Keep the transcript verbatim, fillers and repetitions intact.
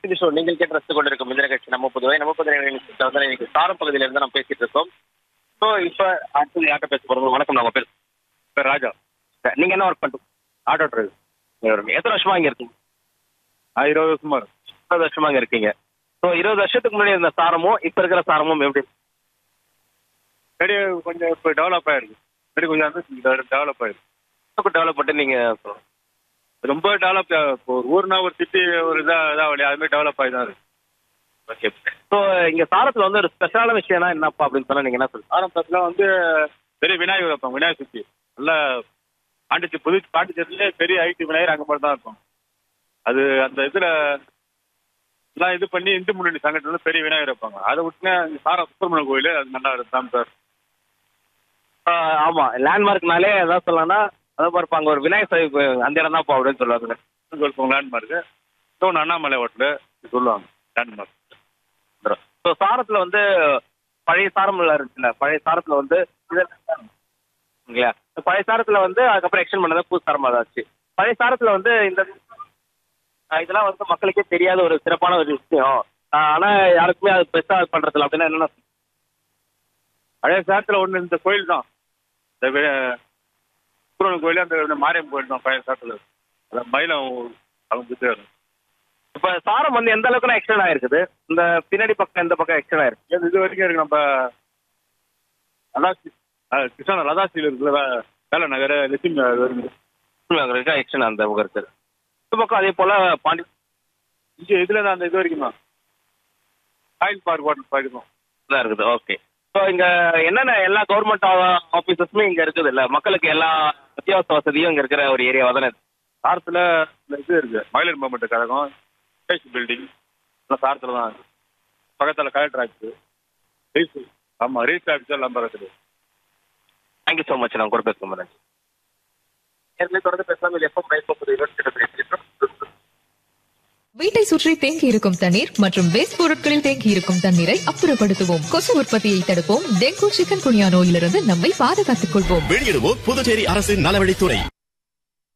TV show நீங்கள் கேட்டு ரசித்துக் கொண்டிருக்கும் இந்த நிகழ்ச்சி நம்ம புதுவை நம்ம புதுவை நிகழ்ச்சியில வந்து இன்னைக்கு சாரம் பகுதியில இருந்து நம்ம பேசிட்டு இருக்கோம். ஸோ இப்ப அடுத்தது யார்கிட்ட பேச போறோம்? வணக்கம், நம்ம பேர் சார் ராஜா. நீங்க என்ன ஒர்க் பண்ணுறோம்? Auto driver. எத்தனை வருஷமா இங்க இருக்கீங்க? ஆ இருபது வருஷமா இருக்கு. இருபது வருஷமா இங்க இருக்கீங்க. ஸோ இருபது வருஷத்துக்கு முன்னாடி இருந்த சாரமும் இப்ப இருக்கிற சாரமும் எப்படி? சரி, கொஞ்சம் இப்போ டெவலப் ஆயிருக்கு. சரி, கொஞ்சம் வந்து டெவலப் ஆயிருக்கு. டெவலப் பண்ணி நீங்க சொல்லுங்க. ரொம்ப டெவலப். இப்போ ஒரு ஊர்னா ஒரு சிட்டி ஒரு இதாக இதாக வழியா அதுமாதிரி டெவலப் ஆகி தான் இருக்கு. ஓகே. ஸோ இங்க சாரத்துல வந்து ஒரு ஸ்பெஷலான விஷயம்னா என்னப்பா அப்படின்னு சொன்னா நீங்க என்ன சொல்லுங்க? ஆரம்பத்தில் வந்து பெரிய விநாயகர் வைப்பாங்க. விநாயகர் சுற்றி நல்லா பாண்டிச்சு புது பாண்டிச்சேரியிலே பெரிய ஐடி விநாயகர் அங்கே மட்டும் தான் இருக்கும். அது அந்த இதில் எல்லாம் இது பண்ணி இந்து முன்னணி சங்கத்தில் வந்து பெரிய விநாயகர் வைப்பாங்க. அதை விட்டுனா இங்கே சாரம் சுப்பிரமணிய கோயில் அது நல்லா தான் சார். ஆமா, லேண்ட்மார்க்னாலே எதாவது சொல்லலாம்னா அதை பார்ப்பாங்க, ஒரு விநாயகர் சதுர்த்தி அந்த இடம் தான் அப்படின்னு சொல்லுவாங்க. லேண்ட்மார்க்கு இன்னொன்று அண்ணாமலை ஹோட்டலு சொல்லுவாங்க லேண்ட்மார்க். ஸோ சாரத்தில் வந்து பழைய சாரம் இருக்குல்ல, பழைய சாரத்தில் வந்து இல்லையா, பழைய சாரத்தில் வந்து அதுக்கப்புறம் எக்ஸ்டெண்ட் பண்ணதான் புது சாரம் ஆச்சு. பழைய சாரத்தில் வந்து இந்த இதெல்லாம் வந்து மக்களுக்கே தெரியாத ஒரு சிறப்பான ஒரு விஷயம். ஆனால் யாருக்குமே அது பெருசாக பண்ணுறதில்ல. அப்படின்னா என்னென்ன? பழைய சாரத்தில் ஒன்று இந்த கோயில் தான், இந்த சுப்பிரமணிய கோயில், அந்த மாரியம்மன் கோயில் தான் பழைய சாரத்தில். அதான் மயிலம் அவங்க. இப்போ சாரம் வந்து எந்த அளவுக்குனா எக்ஸ்டெண்ட் ஆயிருக்குது? இந்த பின்னாடி பக்கம் எந்த பக்கம் எக்ஸ்டெண்ட் ஆயிருக்கு? இது வரைக்கும் இருக்கு. நம்ம லதாசி கிருஷ்ணா லதாசியில் இருக்குல்ல, வேலை நகர் லட்சுமி நகர் எக்ஸ்டெண்ட் அந்த பக்கம் இருக்குது. இந்த பக்கம் அதே போல் பாண்டி இங்கே இதில் தான் அந்த இது வரைக்கும் தான் ஆயில் பார்க் வாட்டர் பார்க்கும் தான் இருக்குது. ஓகே. ஸோ இங்கே என்னென்ன எல்லா கவர்மெண்ட் ஆஃபீஸஸுமே இங்கே இருக்குது இல்லை, மக்களுக்கு எல்லா அத்தியாவசிய வசதியும் இங்கே இருக்கிற ஒரு ஏரியாவாக தானே. சாரத்தில் இந்த இது இருக்குது, மகளிர் மேம்பாட்டு கழகம், ஸ்டேஷன் பில்டிங் எல்லாம் சாரத்தில் தான் இருக்குது. பக்கத்தில் கலெக்டர் ஆஃபீஸு, ரீஸ் ஆமாம் ரீஸ் ஆஃபீஸ் எல்லாம் இருக்குது. Thank you so much. நான் கூட பேசுகிறேன் மேடம். ஏற்கனவே தொடர்ந்து பேசலாம். எஃப்எம் ரைஸ் இருபத்தி வீட்டை சுற்றி தேங்கி இருக்கும் தண்ணீர் மற்றும் வேஸ்ட் பொருட்களில் தேங்கி இருக்கும் தண்ணீரை அப்புறப்படுத்துவோம். கொசு உற்பத்தியை தடுப்போம். டெங்கு, சிக்கன் குனியா நோயிலிருந்து நம்மை பாதுகாத்துக் கொள்வோம். வெளியிடுவோம் புதுச்சேரி அரசின் நலவழித்துறை.